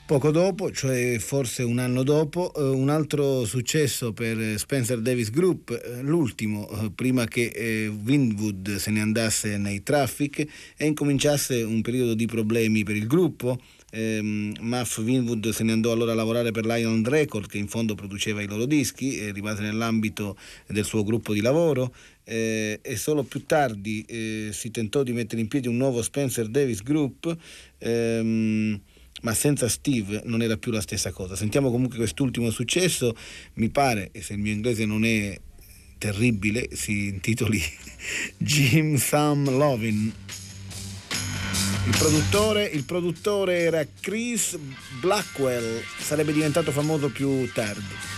Poco dopo, cioè forse un anno dopo, un altro successo per Spencer Davis Group, l'ultimo, prima che Winwood se ne andasse nei Traffic e incominciasse un periodo di problemi per il gruppo. Muff Winwood se ne andò allora a lavorare per l'Island Record, che in fondo produceva i loro dischi, e rimase nell'ambito del suo gruppo di lavoro. E solo più tardi si tentò di mettere in piedi un nuovo Spencer Davis Group, ma senza Steve non era più la stessa cosa. Sentiamo comunque quest'ultimo successo, mi pare, e se il mio inglese non è terribile, si intitoli Jim Sam Lovin'. Il produttore era Chris Blackwell, sarebbe diventato famoso più tardi.